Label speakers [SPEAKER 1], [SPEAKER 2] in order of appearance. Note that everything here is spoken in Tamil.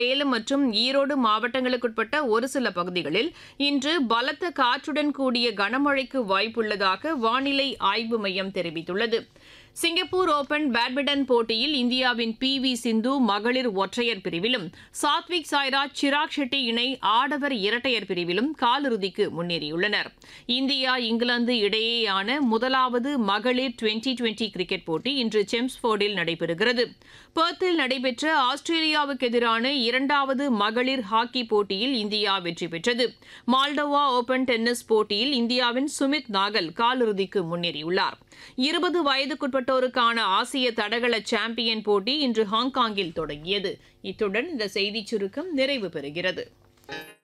[SPEAKER 1] சேலம் மற்றும் ஈரோடு மாவட்டங்களுக்குட்பட்ட ஒரு சில பகுதிகளில் இன்று பலத்த காற்றுடன் கூடிய கனமழைக்கு வாய்ப்புள்ளதாக வானிலை ஆய்வு மையம் தெரிவித்துள்ளது. சிங்கப்பூர் ஓபன் பேட்மிண்டன் போட்டியில் இந்தியாவின் பி.வி. சிந்து மகளிர் ஒற்றையர் பிரிவிலும், சாத்விக் சாய்ராஜ் சிராக் ஷெட்டி இணை ஆடவர் இரட்டையர் பிரிவிலும் காலிறுதிக்கு முன்னேறியுள்ளனர். இந்தியா இங்கிலாந்து இடையேயான முதலாவது மகளிர் டுவெண்டி கிரிக்கெட் போட்டி இன்று செம்ஸ்போர்டில் நடைபெறுகிறது. பெர்த்தில் நடைபெற்ற ஆஸ்திரேலியாவுக்கு எதிரான இரண்டாவது மகளிர் ஹாக்கி போட்டியில் இந்தியா வெற்றி பெற்றது. மால்டோவா ஓபன் டென்னிஸ் போட்டியில் இந்தியாவின் சுமித் நாகல் காலிறுதிக்கு முன்னேறியுள்ளார். 20 வயதுக்குட்பட்டோருக்கான ஆசிய தடகள சாம்பியன் போட்டி இன்று ஹாங்காங்கில் தொடங்கியது. இத்துடன் இந்த செய்திச் சுருக்கம் நிறைவு பெறுகிறது.